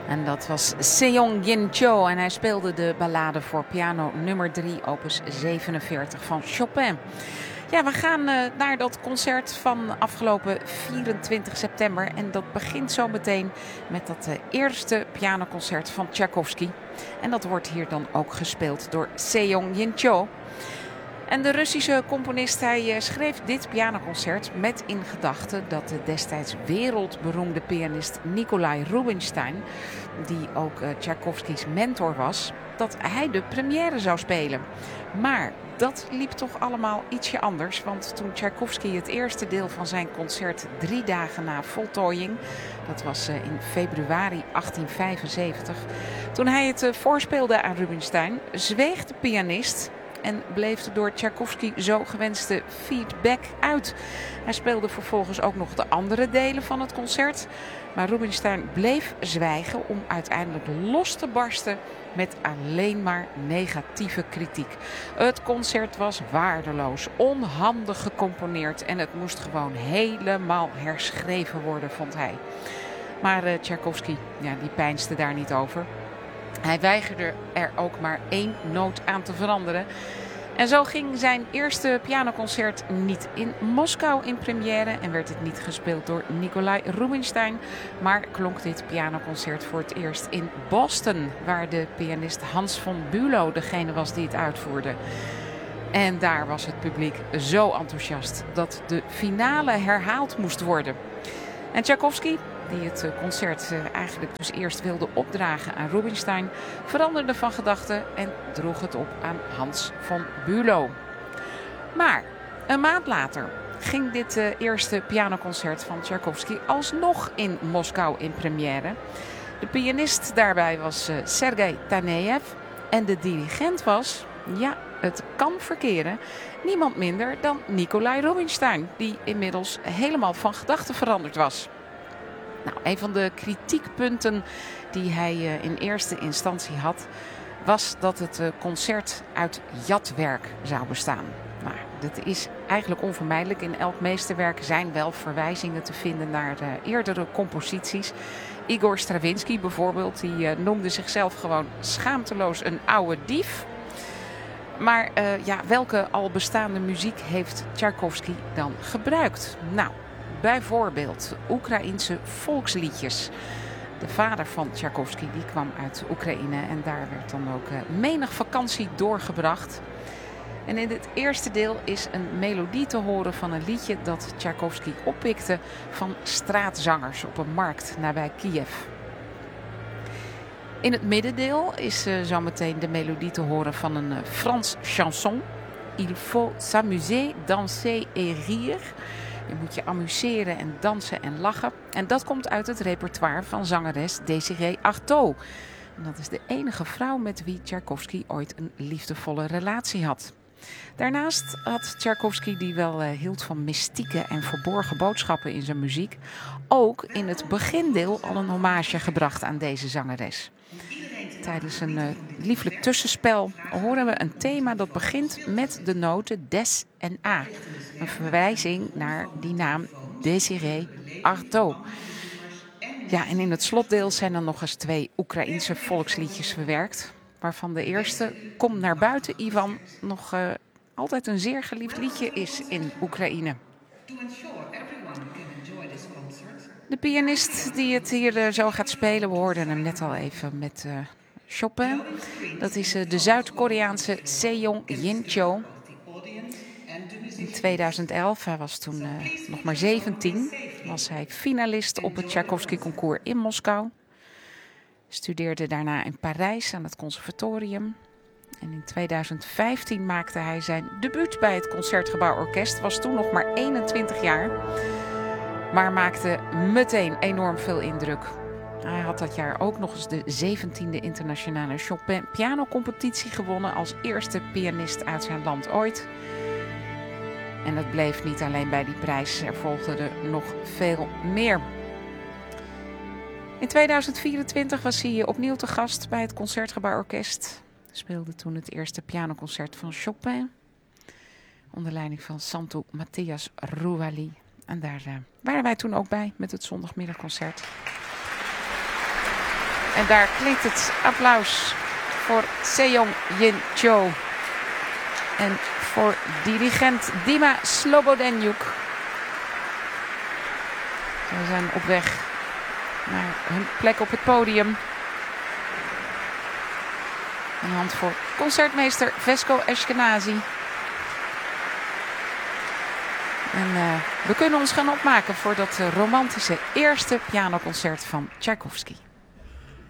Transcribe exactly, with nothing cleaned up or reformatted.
En dat was Seong Yin Cho en hij speelde de ballade voor piano nummer drie, opus zevenenveertig van Chopin. Ja, we gaan uh, naar dat concert van afgelopen vierentwintig september. En dat begint zo meteen met dat uh, eerste pianoconcert van Tchaikovsky. En dat wordt hier dan ook gespeeld door Seong Yin Cho. En de Russische componist, hij uh, schreef dit pianoconcert met in gedachten dat de destijds wereldberoemde pianist Nikolai Rubinstein, die ook uh, Tchaikovskys mentor was, dat hij de première zou spelen. Maar dat liep toch allemaal ietsje anders, want toen Tchaikovsky het eerste deel van zijn concert drie dagen na voltooiing, dat was uh, in februari achttien vijfenzeventig, toen hij het uh, voorspeelde aan Rubinstein, zweeg de pianist en bleef de door Tchaikovsky zo gewenste feedback uit. Hij speelde vervolgens ook nog de andere delen van het concert. Maar Rubinstein bleef zwijgen om uiteindelijk los te barsten met alleen maar negatieve kritiek. Het concert was waardeloos, onhandig gecomponeerd en het moest gewoon helemaal herschreven worden, vond hij. Maar uh, Tchaikovsky, ja, die peinsde daar niet over. Hij weigerde er ook maar één noot aan te veranderen. En zo ging zijn eerste pianoconcert niet in Moskou in première en werd het niet gespeeld door Nikolai Rubinstein, maar klonk dit pianoconcert voor het eerst in Boston, waar de pianist Hans von Bülow degene was die het uitvoerde. En daar was het publiek zo enthousiast dat de finale herhaald moest worden. En Tchaikovsky, die het concert eigenlijk dus eerst wilde opdragen aan Rubinstein, veranderde van gedachten en droeg het op aan Hans von Bülow. Maar een maand later ging dit uh, eerste pianoconcert van Tchaikovsky alsnog in Moskou in première. De pianist daarbij was uh, Sergei Tanejev en de dirigent was, ja, het kan verkeren, niemand minder dan Nikolai Rubinstein, die inmiddels helemaal van gedachten veranderd was. Nou, een van de kritiekpunten die hij uh, in eerste instantie had, was dat het uh, concert uit jatwerk zou bestaan. Nou, dat is eigenlijk onvermijdelijk. In elk meesterwerk zijn wel verwijzingen te vinden naar uh, eerdere composities. Igor Stravinsky bijvoorbeeld, die uh, noemde zichzelf gewoon schaamteloos een oude dief. Maar uh, ja, welke al bestaande muziek heeft Tchaikovsky dan gebruikt? Nou, bijvoorbeeld Oekraïense volksliedjes. De vader van Tchaikovsky die kwam uit Oekraïne en daar werd dan ook uh, menig vakantie doorgebracht. En in het eerste deel is een melodie te horen van een liedje dat Tchaikovsky oppikte van straatzangers op een markt nabij Kiev. In het middendeel is uh, zometeen de melodie te horen van een uh, Frans chanson. Il faut s'amuser, danser et rire. Je moet je amuseren en dansen en lachen. En dat komt uit het repertoire van zangeres Désirée Arthaud. En dat is de enige vrouw met wie Tchaikovsky ooit een liefdevolle relatie had. Daarnaast had Tchaikovsky, die wel uh, hield van mystieke en verborgen boodschappen in zijn muziek, ook in het begindeel al een hommage gebracht aan deze zangeres. Tijdens een uh, lieflijk tussenspel horen we een thema dat begint met de noten des en a. Een verwijzing naar die naam Désirée Arthaud. Ja, en in het slotdeel zijn dan nog eens twee Oekraïense volksliedjes verwerkt. Waarvan de eerste, Kom naar buiten Ivan, nog uh, altijd een zeer geliefd liedje is in Oekraïne. De pianist die het hier uh, zo gaat spelen, we hoorden hem net al even met uh, Chopin. Dat is uh, de Zuid-Koreaanse Seong Yin Cho. In tweeduizend elf, hij was toen uh, nog maar zeventien, was hij finalist op het Tchaikovsky-concours in Moskou. Studeerde daarna in Parijs aan het conservatorium. En in tweeduizend vijftien maakte hij zijn debuut bij het Concertgebouworkest. Was toen nog maar eenentwintig jaar. Maar maakte meteen enorm veel indruk. Hij had dat jaar ook nog eens de zeventiende internationale Chopin pianocompetitie gewonnen als eerste pianist uit zijn land ooit. En het bleef niet alleen bij die prijs. Er volgden er nog veel meer. In tweeduizend vierentwintig was hij opnieuw te gast bij het Concertgebouworkest. Speelde toen het eerste pianoconcert van Chopin. Onder leiding van Santo Matthias Rouali. En daar uh, waren wij toen ook bij met het zondagmiddagconcert. En daar klinkt het applaus voor Sejong Jin Cho. En voor dirigent Dima Slobodenjuk. Ze zijn op weg naar hun plek op het podium. Een hand voor concertmeester Vesko Ashkenazi. En uh, we kunnen ons gaan opmaken voor dat uh, romantische eerste pianoconcert van Tchaikovsky.